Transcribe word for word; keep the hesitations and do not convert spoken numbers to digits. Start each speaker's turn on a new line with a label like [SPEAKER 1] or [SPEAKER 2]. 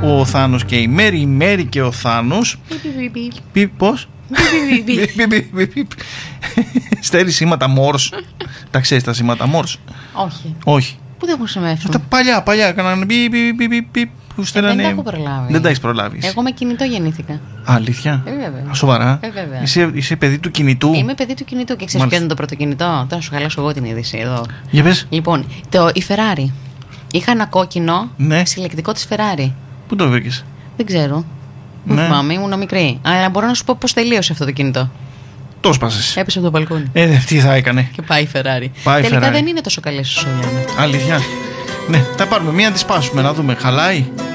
[SPEAKER 1] ο Θάνος και η Μέρη, η Μέρη και ο Θάνος. Πώς? Στέλνει σήματα Morse. Τα ξέρεις τα σήματα Morse?
[SPEAKER 2] Όχι.
[SPEAKER 1] Όχι.
[SPEAKER 2] Πού δεν χρησιμεύσουν?
[SPEAKER 1] Τα παλιά, παλιά έκαναν πιπ. Που στέλνανε...
[SPEAKER 2] ε, δεν τα έχω προλάβει.
[SPEAKER 1] Δεν τα έχεις προλάβει.
[SPEAKER 2] Εγώ με κινητό γεννήθηκα.
[SPEAKER 1] Αλήθεια?
[SPEAKER 2] Ε, βέβαια.
[SPEAKER 1] Σοβαρά?
[SPEAKER 2] Ε, βέβαια.
[SPEAKER 1] Είσαι, είσαι παιδί του κινητού?
[SPEAKER 2] Είμαι παιδί του κινητού και ξέρεις ποιο είναι το πρώτο κινητό? Τώρα σου χαλάσω εγώ την είδηση εδώ.
[SPEAKER 1] Για πες.
[SPEAKER 2] Λοιπόν, το, η Ferrari. Είχα ένα κόκκινο
[SPEAKER 1] ναι.
[SPEAKER 2] συλλεκτικό της Ferrari.
[SPEAKER 1] Πού το βρήκες?
[SPEAKER 2] Δεν ξέρω. Δεν
[SPEAKER 1] ναι.
[SPEAKER 2] θυμάμαι, ήμουν μικρή. Αλλά μπορώ να σου πω πώς τελείωσε αυτό το κινητό.
[SPEAKER 1] Το σπάσες.
[SPEAKER 2] Έπεσε από το μπαλκόνι.
[SPEAKER 1] Ε, τι θα έκανε?
[SPEAKER 2] Και πάει η Ferrari.
[SPEAKER 1] Πάει
[SPEAKER 2] Τελικά
[SPEAKER 1] Ferrari.
[SPEAKER 2] δεν είναι τόσο καλές όσο λένε.
[SPEAKER 1] Αλήθεια? Ναι, θα πάρουμε μία να τη σπάσουμε να δούμε. Χαλάει?